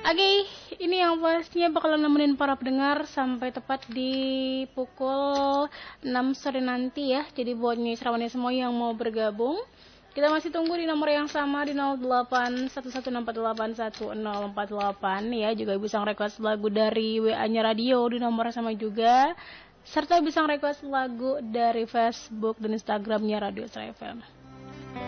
Oke, ini yang pastinya bakalan nemenin para pendengar sampai tepat di pukul 6 sore nanti ya. Jadi buat nyisrawannya semua yang mau bergabung, kita masih tunggu di nomor yang sama di 0811681048 ya. Juga bisa nge-request lagu dari WA-nya radio di nomor yang sama juga. Serta bisa nge-request lagu dari Facebook dan Instagramnya Radio Stra FM.